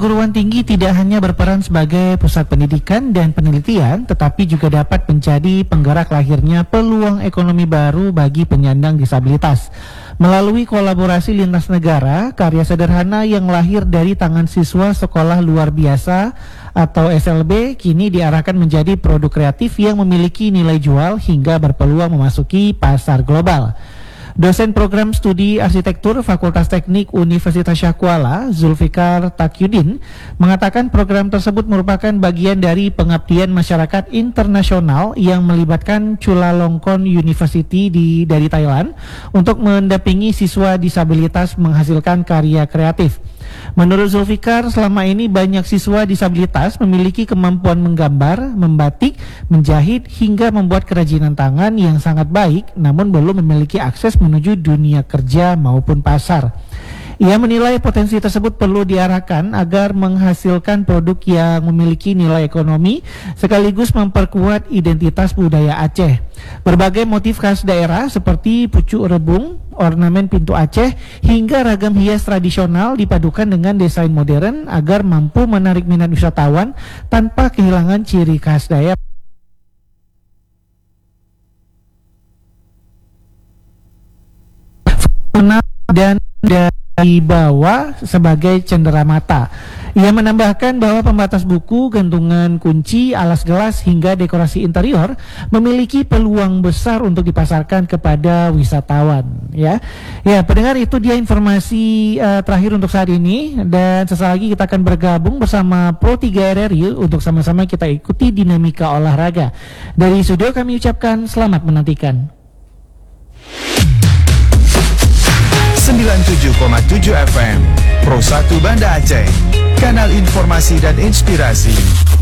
Perguruan tinggi tidak hanya berperan sebagai pusat pendidikan dan penelitian, tetapi juga dapat menjadi penggerak lahirnya peluang ekonomi baru bagi penyandang disabilitas. Melalui kolaborasi lintas negara, karya sederhana yang lahir dari tangan siswa sekolah luar biasa atau SLB kini diarahkan menjadi produk kreatif yang memiliki nilai jual hingga berpeluang memasuki pasar global. Dosen program studi arsitektur Fakultas Teknik Universitas Syahkuala, Zulfikar Takyudin, mengatakan program tersebut merupakan bagian dari pengabdian masyarakat internasional yang melibatkan Chulalongkorn University dari Thailand untuk mendampingi siswa disabilitas menghasilkan karya kreatif. Menurut Zulfikar, selama ini banyak siswa disabilitas memiliki kemampuan menggambar, membatik, menjahit, hingga membuat kerajinan tangan yang sangat baik, namun belum memiliki akses menuju dunia kerja maupun pasar. Ia menilai potensi tersebut perlu diarahkan agar menghasilkan produk yang memiliki nilai ekonomi sekaligus memperkuat identitas budaya Aceh. Berbagai motif khas daerah seperti pucuk rebung, ornamen pintu Aceh, hingga ragam hias tradisional dipadukan dengan desain modern agar mampu menarik minat wisatawan tanpa kehilangan ciri khas daerah. Dan dibawa sebagai cenderamata. Ia menambahkan bahwa pembatas buku, gantungan kunci, alas gelas hingga dekorasi interior memiliki peluang besar untuk dipasarkan kepada wisatawan. Ya, pendengar, itu dia informasi terakhir untuk saat ini, dan sesaat lagi kita akan bergabung bersama Pro 3 RRI untuk sama-sama kita ikuti dinamika olahraga. Dari studio kami ucapkan selamat menantikan. 97,7 FM Pro 1 Banda Aceh, kanal informasi dan inspirasi.